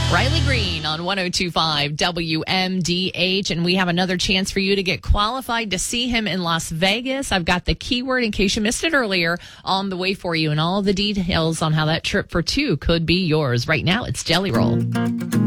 Riley Green on 102.5 WMDH, and we have another chance for you to get qualified to see him in Las Vegas. I've got the keyword in case you missed it earlier on the way for you, and all the details on how that trip for two could be yours. Right now, it's Jelly Roll.